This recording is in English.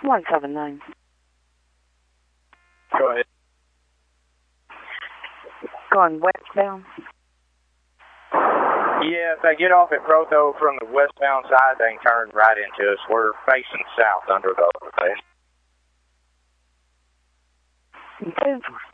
179. Go ahead. Going westbound. Yeah, if they get off at Proto from the westbound side, they can turn right into us. We're facing south under the overpass. Okay.